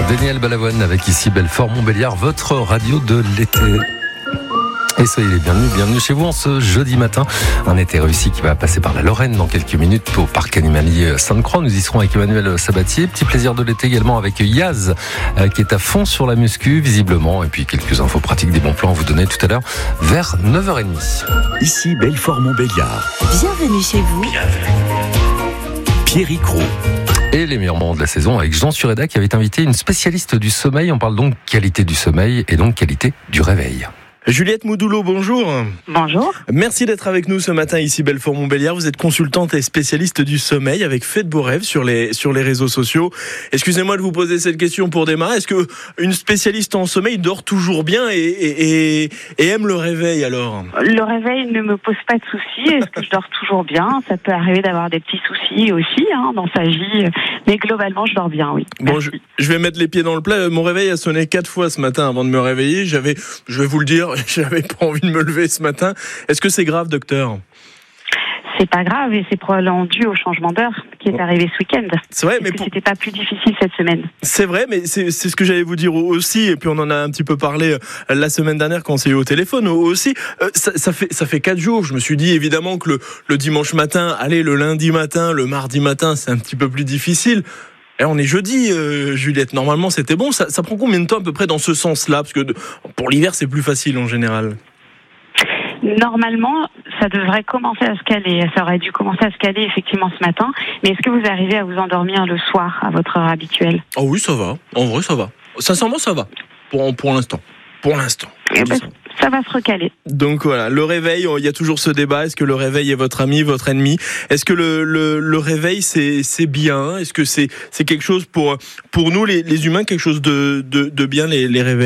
Daniel Balavoine avec ici Belfort-Montbéliard, votre radio de l'été. Et soyez les bienvenus chez vous en ce jeudi matin. Un été réussi qui va passer par la Lorraine dans quelques minutes au parc animalier Sainte-Croix. Nous y serons avec Emmanuel Sabatier. Petit plaisir de l'été également avec Yaz qui est à fond sur la muscu visiblement. Et puis quelques infos pratiques, des bons plans à vous donner tout à l'heure vers 9h30. Ici Belfort-Montbéliard. Bienvenue chez vous. Pierrick Roux. Et les meilleurs moments de la saison avec Jean Sureda qui avait invité une spécialiste du sommeil. On parle donc qualité du sommeil et donc qualité du réveil. Juliette Moudoulot, bonjour. Bonjour. Merci d'être avec nous ce matin ici Belfort-Montbéliard. Vous êtes consultante et spécialiste du sommeil avec Faites Beaux Rêves sur les réseaux sociaux. Excusez-moi de vous poser cette question pour démarrer. Est-ce que une spécialiste en sommeil dort toujours bien et aime le réveil alors ? Le réveil ne me pose pas de soucis. Est-ce que je dors toujours bien ? Ça peut arriver d'avoir des petits soucis aussi dans sa vie. Mais globalement, je dors bien, oui. Bon, je vais mettre les pieds dans le plat. Mon réveil a sonné 4 fois ce matin avant de me réveiller. Je vais vous le dire, j'avais pas envie de me lever ce matin. Est-ce que c'est grave, docteur ? C'est pas grave et c'est probablement dû au changement d'heure qui est arrivé ce week-end. C'est vrai, mais c'était pas plus difficile cette semaine. C'est vrai, mais c'est ce que j'allais vous dire aussi. Et puis on en a un petit peu parlé la semaine dernière quand on s'est eu au téléphone aussi. Ça fait 4 jours. Je me suis dit évidemment que le dimanche matin, le lundi matin, le mardi matin, c'est un petit peu plus difficile. Et on est jeudi, Juliette. Normalement, c'était bon. Ça prend combien de temps à peu près dans ce sens-là ? Parce que pour l'hiver, c'est plus facile en général. Normalement, ça devrait commencer à se caler. Ça aurait dû commencer à se caler effectivement ce matin. Mais est-ce que vous arrivez à vous endormir le soir à votre heure habituelle ? Oh oui, ça va. En vrai, ça va. Sincèrement, ça va. Pour l'instant. Pour l'instant. Ça va se recaler. Donc voilà, le réveil, il y a toujours ce débat. Est-ce que le réveil est votre ami, votre ennemi ? Est-ce que le réveil, c'est bien ? Est-ce que c'est quelque chose pour nous, les humains, quelque chose de bien, les réveils ?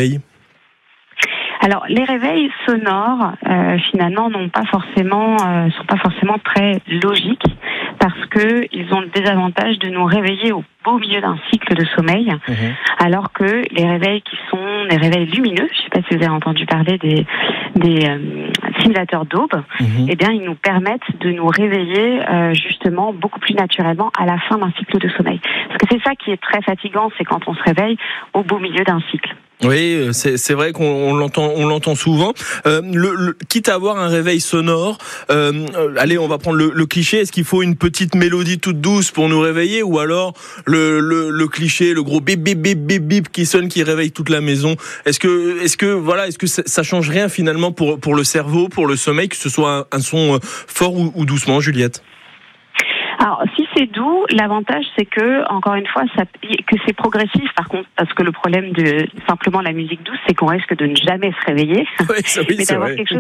Alors, les réveils sonores, finalement, sont pas forcément très logiques parce que ils ont le désavantage de nous réveiller au beau milieu d'un cycle de sommeil, alors que les réveils qui sont des réveils lumineux, je sais pas si vous avez entendu parler des simulateurs d'aube, eh bien, ils nous permettent de nous réveiller justement beaucoup plus naturellement à la fin d'un cycle de sommeil. Parce que c'est ça qui est très fatigant, c'est quand on se réveille au beau milieu d'un cycle. Oui, c'est vrai qu'on l'entend souvent. Quitte à avoir un réveil sonore, allez, on va prendre le cliché. Est-ce qu'il faut une petite mélodie toute douce pour nous réveiller, ou alors le cliché, le gros bip bip bip bip bip qui sonne, qui réveille toute la maison ? Est-ce que ça change rien finalement pour le cerveau, pour le sommeil, que ce soit un son fort ou doucement, Juliette ? Alors, si c'est doux, l'avantage, c'est que, encore une fois, que c'est progressif, par contre, parce que le problème de simplement la musique douce, c'est qu'on risque de ne jamais se réveiller. Oui, mais d'avoir quelque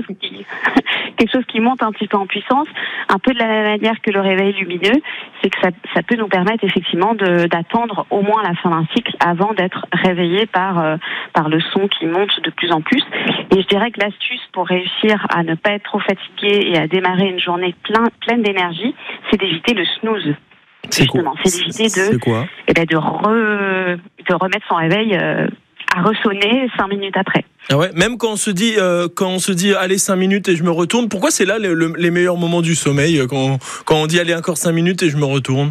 chose qui monte un petit peu en puissance, un peu de la même manière que le réveil lumineux, c'est que ça peut nous permettre effectivement d'attendre au moins la fin d'un cycle avant d'être réveillé par le son qui monte de plus en plus. Et je dirais que l'astuce pour réussir à ne pas être trop fatigué et à démarrer une journée pleine d'énergie, c'est d'éviter le snooze. C'est d'éviter de remettre son réveil à ressonner 5 minutes après. Ah ouais, même quand on se dit allez 5 minutes et je me retourne, pourquoi c'est là les meilleurs moments du sommeil, quand on dit allez encore 5 minutes et je me retourne?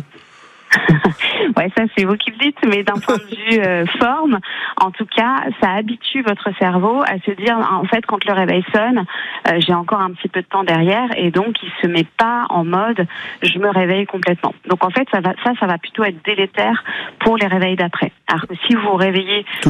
Ouais, ça c'est vous qui le dites, mais d'un point de vue forme, en tout cas, ça habitue votre cerveau à se dire, en fait, quand le réveil sonne, j'ai encore un petit peu de temps derrière, et donc il se met pas en mode, je me réveille complètement. Donc en fait, ça va plutôt être délétère pour les réveils d'après. Alors que si vous vous réveillez